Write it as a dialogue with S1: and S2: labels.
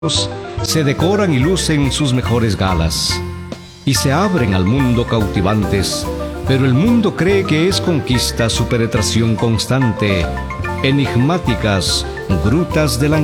S1: se decoran y lucen sus mejores galas, y se abren al mundo cautivantes, pero el mundo cree que es conquista su penetración constante, enigmáticas grutas de la